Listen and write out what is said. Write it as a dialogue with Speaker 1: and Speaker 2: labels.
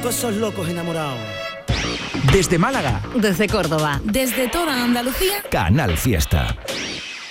Speaker 1: todos esos locos enamorados.
Speaker 2: Desde Málaga.
Speaker 3: Desde Córdoba.
Speaker 4: Desde toda Andalucía.
Speaker 2: Canal Fiesta.